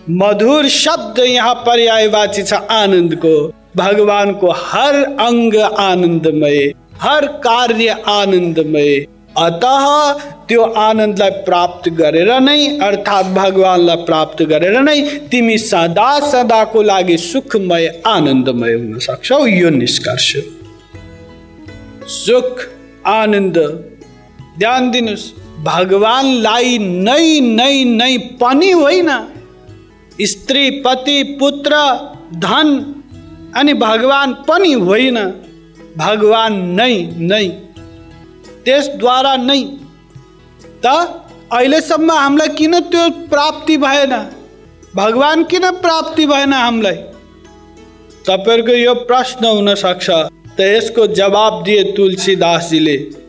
मधुर शब्द यहाँ पर्यायवाची छ आनन्दको। भगवानको हर अंग आनन्दमय, हर कार्य आनन्दमय। अतः त्यो आनन्दलाई प्राप्त गरेर नै, अर्थात् भगवानलाई प्राप्त गरेर नै तिमी सदा सदाको लागि सुखमय आनन्दमय हुन सक्छौ। यो निष्कर्ष। सुख आनन्द, ध्यान दिनुस्, भगवानलाई नै नै नै पनि होइन। स्त्री, पति, पुत्र, धन अनि भगवान पनि होइन, भगवान नै नै, त्यसद्वारा नै। त अहिलेसम्म हामीलाई किन त्यो प्राप्ति भएन? भगवान किन प्राप्ति भएन हामीलाई? तपाईहरुको यो प्रश्न हुन सक्छ। त यसको जवाब दिए तुलसीदास जीले।